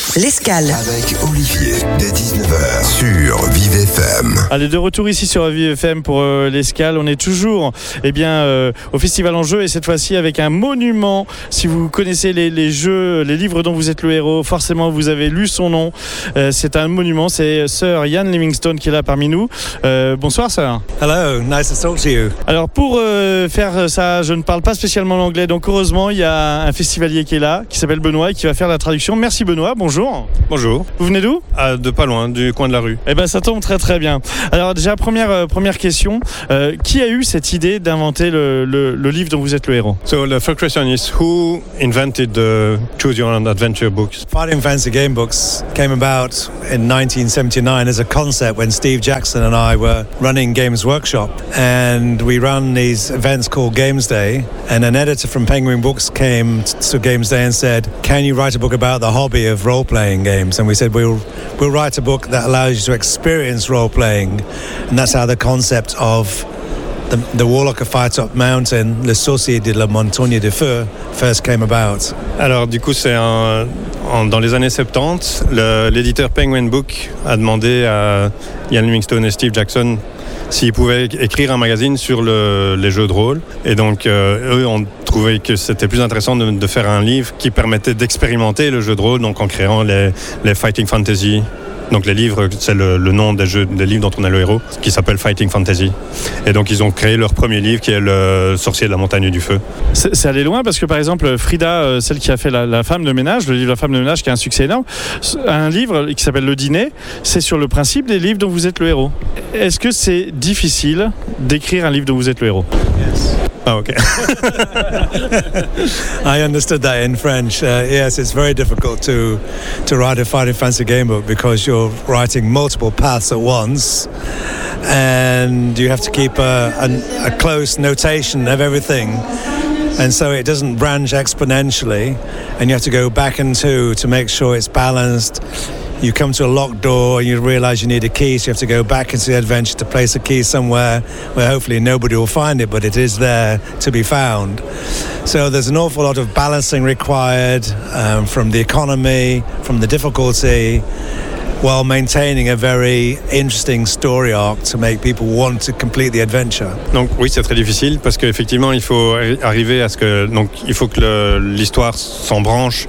L'escale. Avec Olivier, dès 19h, sur Vive FM. Allez, de retour ici sur Vive FM pour l'escale. On est toujours au Festival en Jeux et cette fois-ci avec un monument. Si vous connaissez les jeux, les livres dont vous êtes le héros, forcément vous avez lu son nom. C'est un monument, c'est Sir Ian Livingstone qui est là parmi nous. Bonsoir Sir. Hello, nice to talk to you. Alors pour faire ça, je ne parle pas spécialement l'anglais, donc heureusement il y a un festivalier qui est là, qui s'appelle Benoît et qui va faire la traduction. Merci Benoît, bonjour. Bonjour. Vous venez d'où ? De pas loin, du coin de la rue. Eh ben ça tombe très très bien. Alors déjà première question, qui a eu cette idée d'inventer le livre dont vous êtes le héros ? So the first question is, who invented the Choose Your Own Adventure books? Fighting Fantasy Game books came about in 1979 as a concept when Steve Jackson and I were running Games Workshop, and we ran these events called Games Day, and an editor from Penguin Books came to Games Day and said, can you write a book about the hobby of role-playing games? And we said, we'll write a book that allows you to experience role-playing, and that's how the concept of the Warlock of Firetop Mountain, le Sorcier de la Montagne de Feu, first came about. Alors du coup, c'est dans les années 70, l'éditeur Penguin Book a demandé à Ian Livingstone et Steve Jackson s'ils pouvaient écrire un magazine sur les jeux de rôle. Et donc, eux ont trouvé que c'était plus intéressant de faire un livre qui permettait d'expérimenter le jeu de rôle, donc en créant les Fighting Fantasy. Donc les livres, c'est le nom des livres dont on est le héros, qui s'appelle Fighting Fantasy. Et donc ils ont créé leur premier livre qui est le Sorcier de la Montagne du Feu. C'est allé loin parce que par exemple Frida, celle qui a fait la femme de ménage, le livre La femme de ménage qui a un succès énorme, un livre qui s'appelle Le Dîner, c'est sur le principe des livres dont vous êtes le héros. Est-ce que c'est difficile d'écrire un livre dont vous êtes le héros ? Yes. Ah, okay. I understood that in French. Yes, it's very difficult to write a Fighting Fantasy game book because you're writing multiple paths at once, and you have to keep a close notation of everything. And so it doesn't branch exponentially, and you have to go back to make sure it's balanced. You come to a locked door and you realise you need a key, so you have to go back into the adventure to place a key somewhere where hopefully nobody will find it, but it is there to be found. So there's an awful lot of balancing required from the economy, from the difficulty, while maintaining a very interesting story arc to make people want to complete the adventure. Donc oui, c'est très difficile parce qu'effectivement, il faut arriver à ce que... Donc il faut que l'histoire s'embranche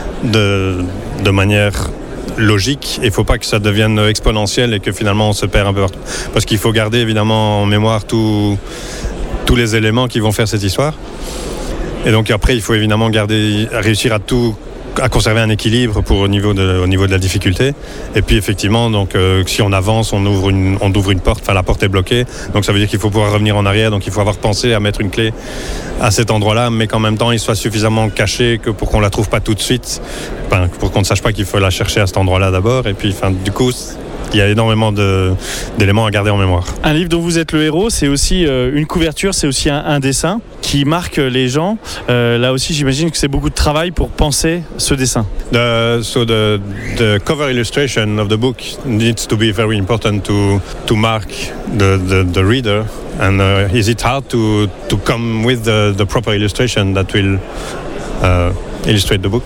de manière logique, et il ne faut pas que ça devienne exponentiel et que finalement on se perd un peu partout. Parce qu'il faut garder évidemment en mémoire tous les éléments qui vont faire cette histoire. Et donc après, il faut évidemment réussir à conserver un équilibre au niveau de la difficulté. Et puis effectivement, donc si on avance, on ouvre une porte, enfin la porte est bloquée, donc ça veut dire qu'il faut pouvoir revenir en arrière, donc il faut avoir pensé à mettre une clé à cet endroit-là, mais qu'en même temps il soit suffisamment caché pour qu'on la trouve pas tout de suite, enfin, pour qu'on ne sache pas qu'il faut la chercher à cet endroit-là d'abord. Et puis enfin, du coup, il y a énormément d'éléments à garder en mémoire. Un livre dont vous êtes le héros, c'est aussi une couverture, c'est aussi un dessin qui marque les gens. Là aussi, j'imagine que c'est beaucoup de travail pour penser ce dessin. So the cover illustration of the book needs to be very important to mark the reader. And is it hard to come with the proper illustration that will illustrate the book?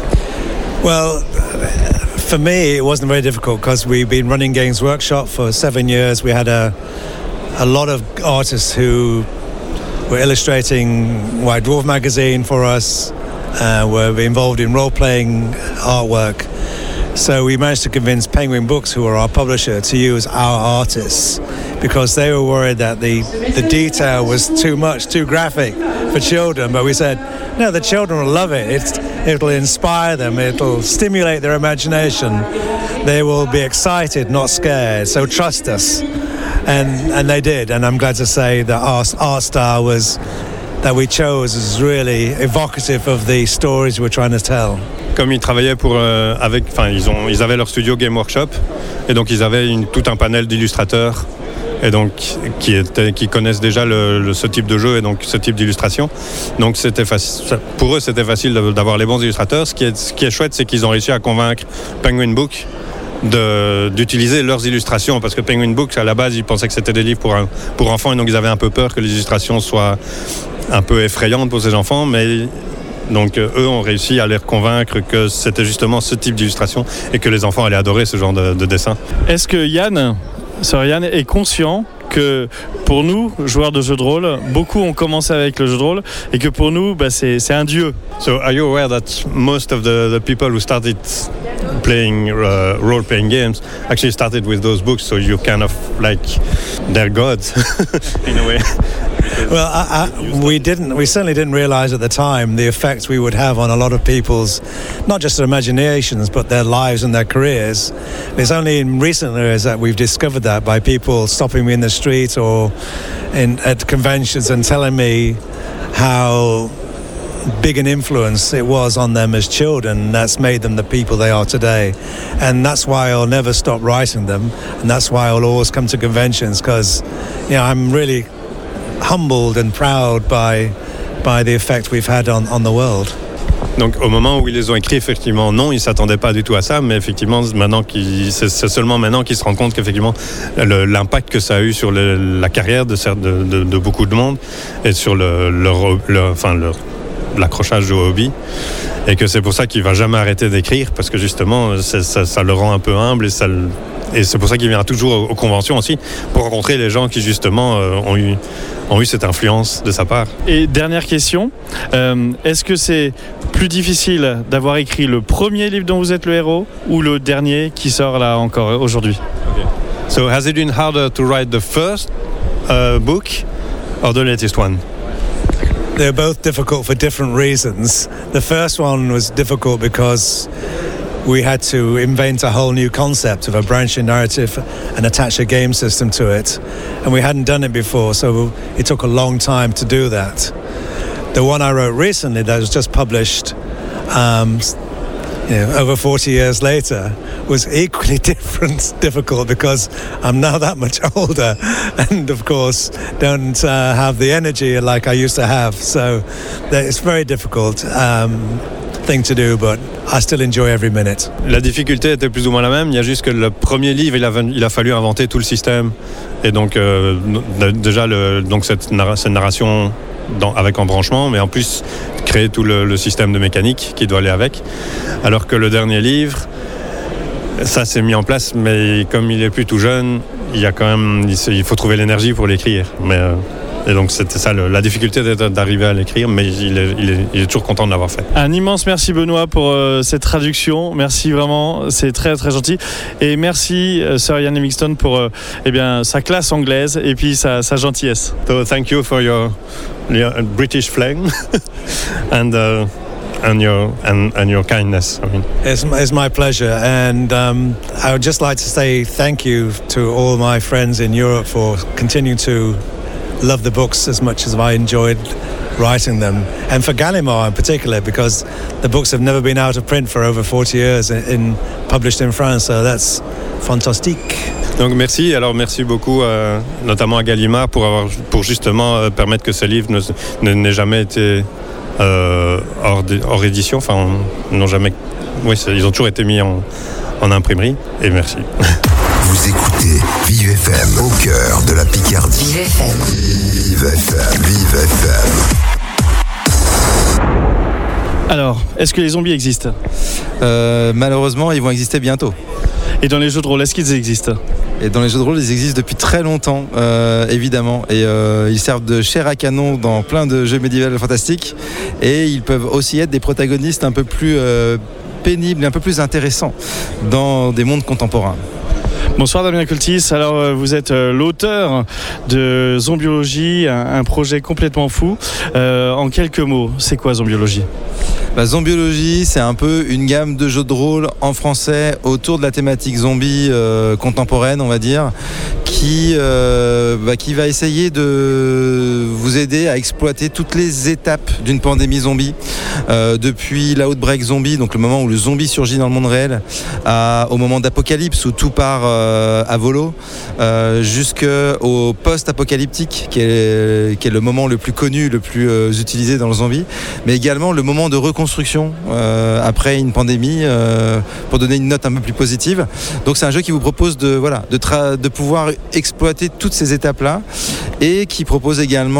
Well, for me, it wasn't very difficult because we've been running Games Workshop for 7 years. We had a lot of artists who were illustrating White Dwarf magazine for us, were involved in role-playing artwork. So we managed to convince Penguin Books, who are our publisher, to use our artists because they were worried that the detail was too much, too graphic for children. But we said, no, the children will love it. It'll inspire them. It'll stimulate their imagination. They will be excited, not scared. So trust us. And they did. And I'm glad to say that our art style that we chose is really evocative of the stories we're trying to tell. Comme ils travaillaient ils avaient leur studio Game Workshop, et donc ils avaient tout un panel d'illustrateurs, et donc qui connaissent déjà ce type de jeu et donc ce type d'illustration. Donc pour eux c'était facile d'avoir les bons illustrateurs. Ce qui est chouette, c'est qu'ils ont réussi à convaincre Penguin Book d'utiliser leurs illustrations, parce que Penguin Books à la base ils pensaient que c'était des livres pour enfants, et donc ils avaient un peu peur que les illustrations soient un peu effrayantes pour ces enfants, mais Donc eux ont réussi à les convaincre que c'était justement ce type d'illustration et que les enfants allaient adorer ce genre de dessin. Est-ce que Sir Yann est conscient que pour nous, joueurs de jeux de rôle, beaucoup ont commencé avec le jeu de rôle et que pour nous, c'est un dieu. So are you aware that most of the people who started playing role-playing games actually started with those books, so you kind of like their gods in a way? Well, we certainly didn't realize at the time the effect we would have on a lot of people's, not just their imaginations, but their lives and their careers. It's only in recent years that we've discovered that by people stopping me in the street or at conventions and telling me how big an influence it was on them as children. That's made them the people they are today. And that's why I'll never stop writing them. And that's why I'll always come to conventions, because, I'm really humbled and proud by the effect we've had on the world. Donc au moment où ils les ont écrits, effectivement, non, ils ne s'attendaient pas du tout à ça, mais effectivement, c'est seulement maintenant qu'ils se rendent compte qu'effectivement, l'impact que ça a eu sur la carrière de beaucoup de monde et sur l'accrochage au hobby, et que c'est pour ça qu'il ne va jamais arrêter d'écrire, parce que justement, ça le rend un peu humble et c'est pour ça qu'il vient toujours aux conventions aussi, pour rencontrer les gens qui justement ont eu cette influence de sa part. Et dernière question, est-ce que c'est plus difficile d'avoir écrit le premier livre dont vous êtes le héros ou le dernier qui sort là encore aujourd'hui? So has it been harder to write the first book or the latest one? They're both difficult for different reasons. The first one was difficult because we had to invent a whole new concept of a branching narrative and attach a game system to it. And we hadn't done it before, so it took a long time to do that. The one I wrote recently that was just published over 40 years later was equally difficult because I'm now that much older and of course don't have the energy like I used to have. So it's very difficult thing to do, but I still enjoy every minute. La difficulté était plus ou moins la même. Il y a juste que le premier livre, il a fallu inventer tout le système. Et donc, déjà, cette narration avec embranchement, mais en plus, créer tout le système de mécanique qui doit aller avec. Alors que le dernier livre, ça s'est mis en place, mais comme il est plus tout jeune, il faut trouver l'énergie pour l'écrire. Et donc c'était ça la difficulté d'arriver à l'écrire, mais il est toujours content de l'avoir fait. Un immense merci Benoît pour cette traduction, merci vraiment, c'est très très gentil, et merci Sir Yann Livingstone pour sa classe anglaise et puis sa gentillesse. So thank you for your British flang and your kindness. I mean. It's my pleasure, and I would just like to say thank you to all my friends in Europe for continuing to love the books as much as I enjoyed writing them, and for Gallimard in particular, because the books have never been out of print for over 40 years published in France, so that's fantastique. Donc merci beaucoup notamment à Gallimard pour justement permettre que ces livres n'aient jamais été hors édition, ils ont toujours été mis en imprimerie, et merci. Vous écoutez Vive FM, au cœur de la Picardie. Vive FM. Vive FM. Vive FM. Alors, est-ce que les zombies existent ? Malheureusement, ils vont exister bientôt. Et dans les jeux de rôle, est-ce qu'ils existent ? Et dans les jeux de rôle, ils existent depuis très longtemps, évidemment. Et ils servent de chair à canon dans plein de jeux médiévaux fantastiques. Et ils peuvent aussi être des protagonistes un peu plus pénibles et un peu plus intéressants dans des mondes contemporains. Bonsoir Damien Coltis, alors vous êtes l'auteur de Zombiologie, un projet complètement fou. En quelques mots, c'est quoi Zombiologie ? Zombiologie, c'est un peu une gamme de jeux de rôle en français autour de la thématique zombie contemporaine, on va dire, qui va essayer de vous aider à exploiter toutes les étapes d'une pandémie zombie, depuis l'outbreak zombie, donc le moment où le zombie surgit dans le monde réel, au moment d'apocalypse où tout part à volo, jusqu'au post-apocalyptique qui est le moment le plus connu, le plus utilisé dans le zombie, mais également le moment de reconstruction après une pandémie, pour donner une note un peu plus positive. Donc c'est un jeu qui vous propose de pouvoir exploiter toutes ces étapes-là, et qui propose également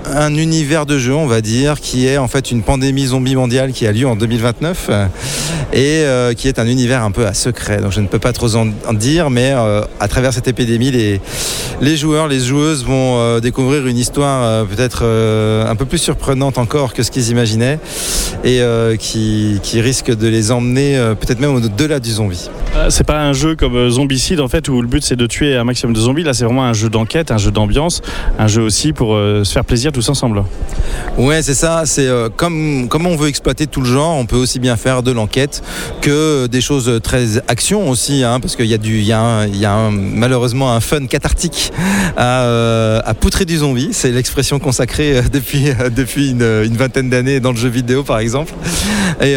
un univers de jeu, on va dire, qui est en fait une pandémie zombie mondiale qui a lieu en 2029 et qui est un univers un peu à secret. Donc je ne peux pas trop en dire, mais à travers cette épidémie, les joueurs, les joueuses vont découvrir une histoire peut-être un peu plus surprenante encore que ce qu'ils imaginaient et qui risque de les emmener peut-être même au-delà du zombie. C'est pas un jeu comme Zombicide en fait où le but c'est de tuer un maximum de zombies. Là c'est vraiment un jeu d'enquête, un jeu d'ambiance, un jeu aussi pour se faire plaisir tous ensemble. Ouais, c'est ça, c'est comme on veut exploiter tout le genre, on peut aussi bien faire de l'enquête que des choses très action aussi, hein, parce qu'il y a malheureusement un fun cathartique à poutrer du zombie. C'est l'expression consacrée depuis une vingtaine d'années dans le jeu vidéo par exemple, et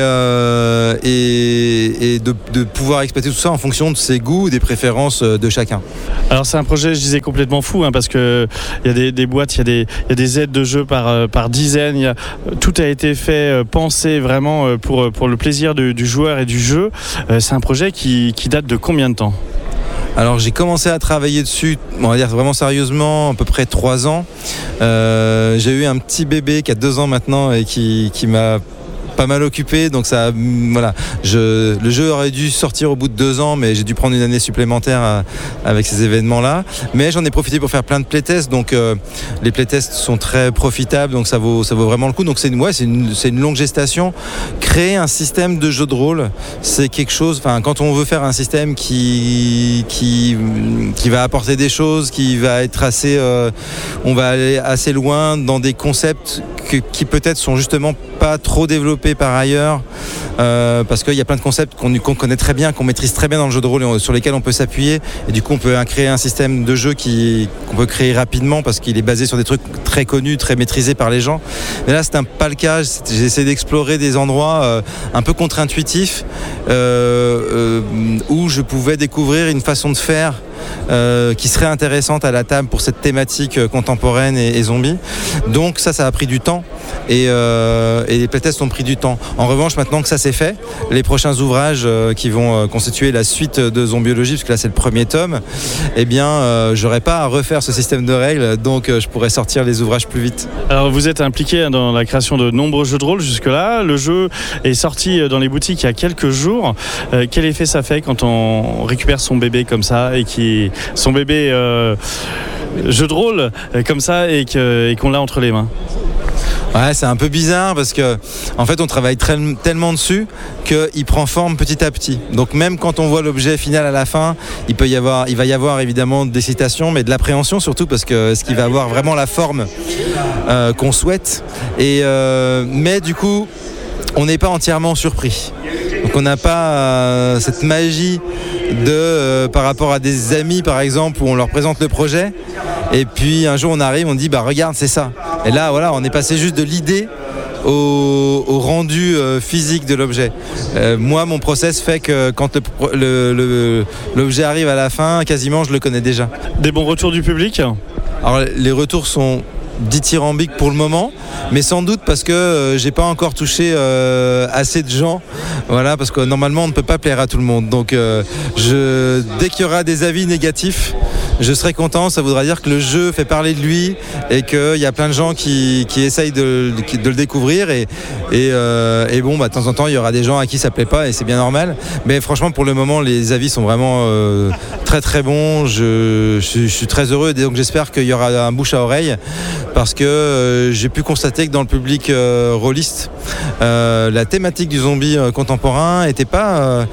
de pouvoir exploiter tout ça en fonction de ses goûts, des préférences de chacun. Alors c'est un projet, je disais, complètement fou, hein, parce que il y a des boîtes, il y a des aides de jeu par dizaines, tout a été fait, pensé vraiment pour le plaisir du joueur et du jeu. C'est un projet qui date de combien de temps ? Alors j'ai commencé à travailler dessus, on va dire vraiment sérieusement, à peu près 3 ans. J'ai eu un petit bébé qui a 2 ans maintenant et qui m'a pas mal occupé, donc ça, voilà. Le jeu aurait dû sortir au bout de 2 ans, mais j'ai dû prendre une année supplémentaire avec ces événements-là. Mais j'en ai profité pour faire plein de playtests, donc les playtests sont très profitables, donc ça vaut vraiment le coup. Donc c'est une longue gestation. Créer un système de jeu de rôle, c'est quelque chose. Enfin, quand on veut faire un système qui va apporter des choses, qui va être assez, on va aller assez loin dans des concepts qui peut-être sont justement pas trop développés par ailleurs, parce qu'il y a plein de concepts qu'on connaît très bien, qu'on maîtrise très bien dans le jeu de rôle et sur lesquels on peut s'appuyer, et du coup on peut créer un système de jeu qu'on peut créer rapidement parce qu'il est basé sur des trucs très connus, très maîtrisés par les gens. Mais là c'est pas le cas. J'ai essayé d'explorer des endroits un peu contre-intuitifs où je pouvais découvrir une façon de faire qui serait intéressante à la table pour cette thématique contemporaine et zombie. Donc ça a pris du temps et les playtests ont pris du temps. En revanche, maintenant que ça c'est fait, les prochains ouvrages qui vont constituer la suite de Zombiologie, parce que là c'est le premier tome, eh bien j'aurais pas à refaire ce système de règles, donc je pourrais sortir les ouvrages plus vite. Alors vous êtes impliqué dans la création de nombreux jeux de rôle jusque-là. Le jeu est sorti dans les boutiques il y a quelques jours. Quel effet ça fait quand on récupère son bébé comme ça et son bébé jeu de rôle comme ça et qu'on l'a entre les mains? Ouais, c'est un peu bizarre parce que en fait on travaille tellement dessus qu'il prend forme petit à petit. Donc même quand on voit l'objet final à la fin, il va y avoir évidemment des citations, mais de l'appréhension surtout, parce que ce qui va avoir vraiment la forme qu'on souhaite. Mais du coup, on n'est pas entièrement surpris. Donc on n'a pas cette magie par rapport à des amis par exemple, où on leur présente le projet et puis un jour on arrive, on dit bah regarde c'est ça. Et là voilà, on est passé juste de l'idée au rendu physique de l'objet. Moi mon process fait que quand l'objet arrive à la fin, quasiment je le connais déjà. Des bons retours du public ? Alors les retours sont dithyrambiques pour le moment, mais sans doute parce que j'ai pas encore touché assez de gens, voilà, parce que normalement on ne peut pas plaire à tout le monde. Donc dès qu'il y aura des avis négatifs, je serai content. Ça voudra dire que le jeu fait parler de lui et qu'il y a plein de gens qui essayent de le découvrir et bon bah de temps en temps il y aura des gens à qui ça plaît pas et c'est bien normal, mais franchement pour le moment les avis sont vraiment très très bons. Je suis très heureux et donc j'espère qu'il y aura un bouche à oreille, parce que j'ai pu constater que dans le public rôliste, la thématique du zombie contemporain était pas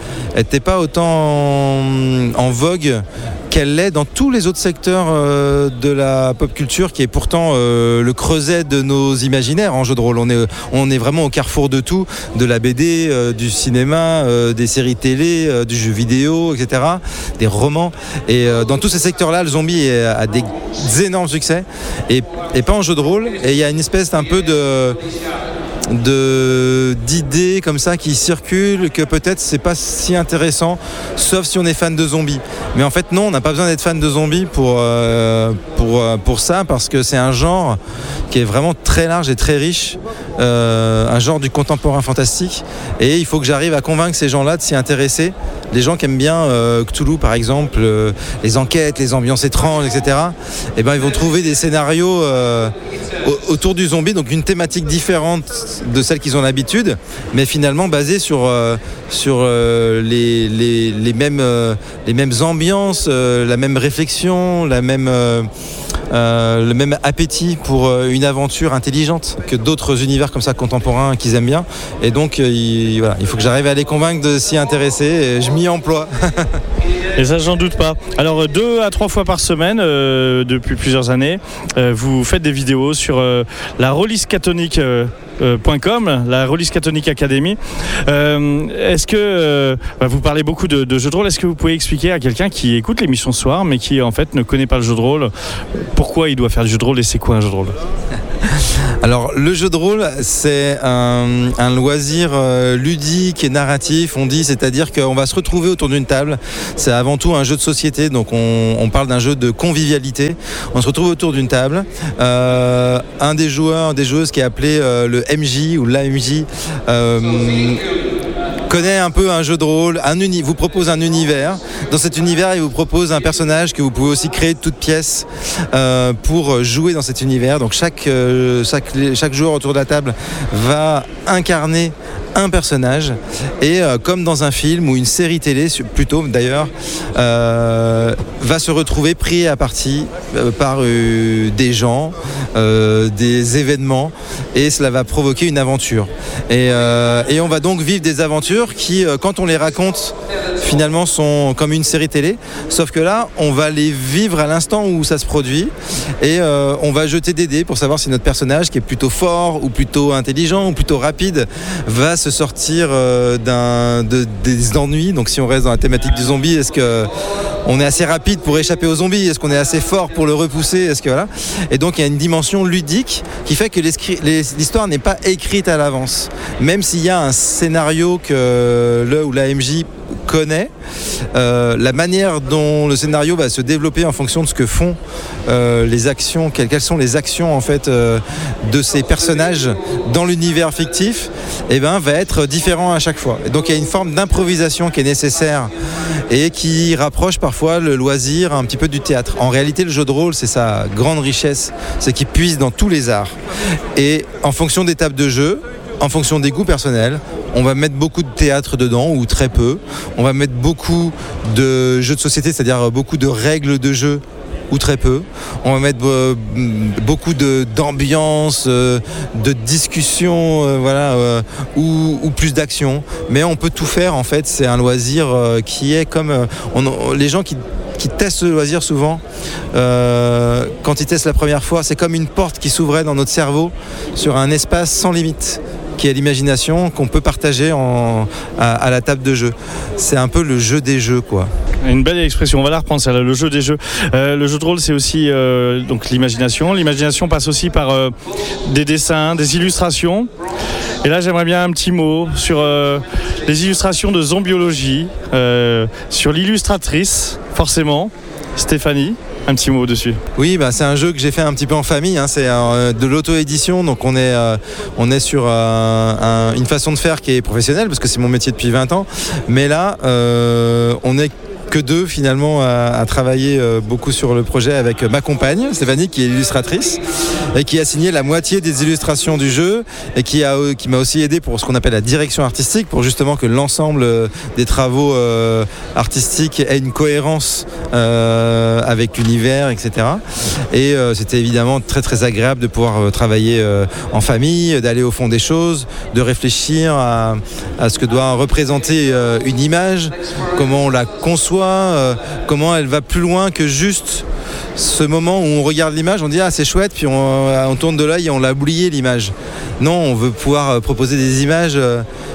autant en vogue qu'elle l'est dans tous les autres secteurs de la pop culture, qui est pourtant le creuset de nos imaginaires en jeu de rôle. On est vraiment au carrefour de tout, de la BD, du cinéma, des séries télé, du jeu vidéo, etc., des romans. Et dans tous ces secteurs-là, le zombie a des énormes succès et pas en jeu de rôle. Et il y a une espèce un peu d'idées comme ça qui circulent que peut-être c'est pas si intéressant, sauf si on est fan de zombies. Mais en fait non, on n'a pas besoin d'être fan de zombies pour ça, parce que c'est un genre qui est vraiment très large et très riche, un genre du contemporain fantastique, et il faut que j'arrive à convaincre ces gens-là de s'y intéresser. Les gens qui aiment bien Cthulhu par exemple, les enquêtes, les ambiances étranges, etc. Et ben ils vont trouver des scénarios autour du zombie, donc une thématique différente de celle qu'ils ont l'habitude, mais finalement basée sur les mêmes ambiances, la même réflexion, le même appétit pour une aventure intelligente que d'autres univers comme ça contemporains qu'ils aiment bien. Et donc il faut que j'arrive à les convaincre de s'y intéresser, et je m'y emploie. Et ça, j'en doute pas. Alors, 2 à 3 fois par semaine, depuis plusieurs années, vous faites des vidéos sur la Rolliscatonic.com, la Rolliscatonic Academy. Est-ce que vous parlez beaucoup de jeux de rôle? Est-ce que vous pouvez expliquer à quelqu'un qui écoute l'émission ce soir, mais qui en fait ne connaît pas le jeu de rôle, pourquoi il doit faire du jeu de rôle et c'est quoi un jeu de rôle? Alors le jeu de rôle, c'est un loisir ludique et narratif, on dit, c'est-à-dire qu'on va se retrouver autour d'une table. C'est avant tout un jeu de société, donc on parle d'un jeu de convivialité. On se retrouve autour d'une table. Un des joueurs, des joueuses qui est appelé le MJ ou l'AMJ connaît un peu un jeu de rôle, vous propose un univers. Dans cet univers, il vous propose un personnage que vous pouvez aussi créer de toutes pièces pour jouer dans cet univers. Donc chaque joueur autour de la table va incarner un personnage, et comme dans un film ou une série télé plutôt d'ailleurs, va se retrouver pris à partie par des gens, des événements, et cela va provoquer une aventure, et on va donc vivre des aventures qui, quand on les raconte, finalement sont comme une série télé, sauf que là on va les vivre à l'instant où ça se produit, et on va jeter des dés pour savoir si notre personnage, qui est plutôt fort ou plutôt intelligent ou plutôt rapide, va se sortir des ennuis. Donc si on reste dans la thématique du zombie, est-ce qu'on est assez rapide pour échapper aux zombies? Est-ce qu'on est assez fort pour le repousser? Est-ce que voilà. Et donc il y a une dimension ludique qui fait que l'histoire n'est pas écrite à l'avance, même s'il y a un scénario que le ou la MJ connaît. La manière dont le scénario va se développer en fonction de ce que font les actions, quelles sont les actions en fait de ces personnages dans l'univers fictif, va être différent à chaque fois. Et donc il y a une forme d'improvisation qui est nécessaire et qui rapproche parfois le loisir un petit peu du théâtre. En réalité, le jeu de rôle, c'est sa grande richesse, c'est qu'il puise dans tous les arts. Et en fonction des tables de jeu, en fonction des goûts personnels, on va mettre beaucoup de théâtre dedans ou très peu. On va mettre beaucoup de jeux de société, c'est-à-dire beaucoup de règles de jeu ou très peu. On va mettre beaucoup d'ambiance, de discussion, ou plus d'action. Mais on peut tout faire en fait. C'est un loisir qui est comme les gens qui testent ce loisir souvent, quand ils testent la première fois, c'est comme une porte qui s'ouvrait dans notre cerveau sur un espace sans limite, qui est l'imagination qu'on peut partager à la table de jeu. C'est un peu le jeu des jeux, quoi. Une belle expression, on va la reprendre, ça, le jeu des jeux. Le jeu de rôle, c'est aussi donc l'imagination. L'imagination passe aussi par des dessins, des illustrations. Et là, j'aimerais bien un petit mot sur les illustrations de zombiologie, sur l'illustratrice, forcément, Stéphanie. Un petit mot dessus. Oui, c'est un jeu que j'ai fait un petit peu en famille, hein. C'est de l'auto-édition, donc on est sur une façon de faire qui est professionnelle, parce que c'est mon métier depuis 20 ans. Mais là, on est que deux finalement à travailler beaucoup sur le projet avec ma compagne Stéphanie, qui est illustratrice et qui a signé la moitié des illustrations du jeu, et qui m'a aussi aidé pour ce qu'on appelle la direction artistique, pour justement que l'ensemble des travaux artistiques ait une cohérence avec l'univers, etc. Et c'était évidemment très très agréable de pouvoir travailler en famille, d'aller au fond des choses, de réfléchir à ce que doit représenter une image, comment on la conçoit, comment elle va plus loin que juste ce moment où on regarde l'image, on dit ah c'est chouette, puis on tourne de l'œil et on l'a oublié l'image. Non, on veut pouvoir proposer des images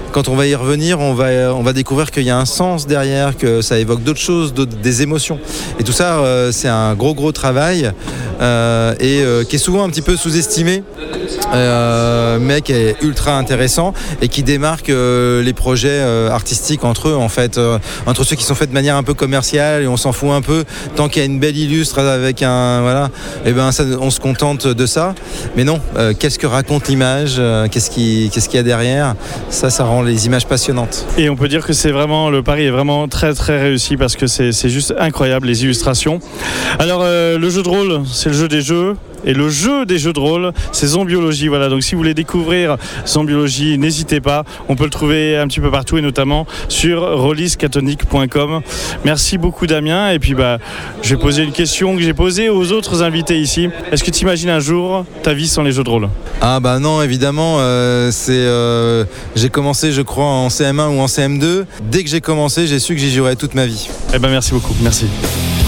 quand on va y revenir, on va découvrir qu'il y a un sens derrière, que ça évoque d'autres choses, des émotions. Et tout ça, c'est un gros travail et qui est souvent un petit peu sous-estimé, mais qui est ultra intéressant et qui démarque les projets artistiques entre eux, en fait, entre ceux qui sont faits de manière un peu commerciale et on s'en fout un peu, tant qu'il y a une belle illustre avec un voilà, et ben ça, on se contente de ça. Mais non, qu'est-ce que raconte l'image, qu'est-ce qu'il y a derrière, ça rend les images passionnantes. Et on peut dire que c'est vraiment, le pari est vraiment très réussi parce que c'est juste incroyable les illustrations. Alors le jeu de rôle, c'est le jeu des jeux. Et le jeu des jeux de rôle, c'est Zombiology. Voilà, donc si vous voulez découvrir Zombiology, n'hésitez pas. On peut le trouver un petit peu partout et notamment sur releasecatholic.com. Merci beaucoup Damien. Et puis je vais poser une question que j'ai posée aux autres invités ici. Est-ce que tu imagines un jour ta vie sans les jeux de rôle ? Ah bah non, évidemment. J'ai commencé, je crois, en CM1 ou en CM2. Dès que j'ai commencé, j'ai su que j'y jouerais toute ma vie. Eh ben merci beaucoup. Merci.